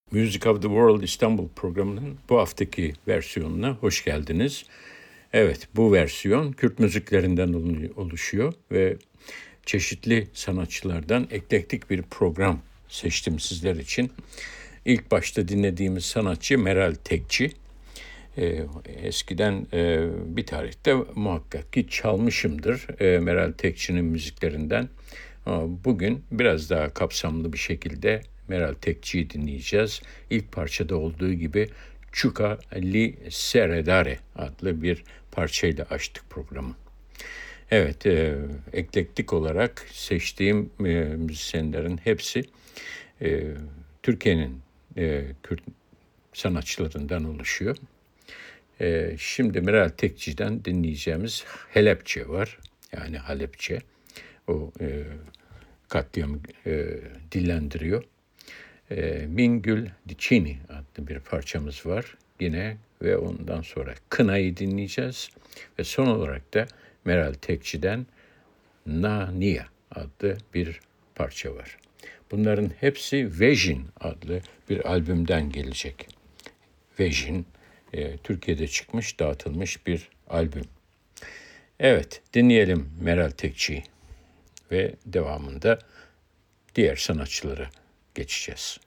Music of the World İstanbul programının bu haftaki versiyonuna hoş geldiniz. Evet, bu versiyon Kürt müziklerinden oluşuyor ve çeşitli sanatçılardan eklektik bir program seçtim sizler için. İlk başta dinlediğimiz sanatçı Meral Tekçi. Eskiden bir tarihte muhakkak ki çalmışımdır Meral Tekçi'nin müziklerinden. Ama bugün biraz daha kapsamlı bir şekilde Meral Tekçi'yi dinleyeceğiz. İlk parçada olduğu gibi Çuka Li Seredare adlı bir parçayla açtık programı. Evet, eklektik olarak seçtiğim müzisyenlerin hepsi Türkiye'nin Kürt sanatçılarından oluşuyor. Şimdi Meral Tekçi'den dinleyeceğimiz Halepçe var. Yani Halepçe. O katliamı dillendiriyor. Mingül Dicini adlı bir parçamız var yine ve ondan sonra Kına'yı dinleyeceğiz. Ve son olarak da Meral Tekçi'den Nania adlı bir parça var. Bunların hepsi Vejin adlı bir albümden gelecek. Vejin Türkiye'de çıkmış, dağıtılmış bir albüm. Evet, dinleyelim Meral Tekçi'yi ve devamında diğer sanatçılara geçeceğiz.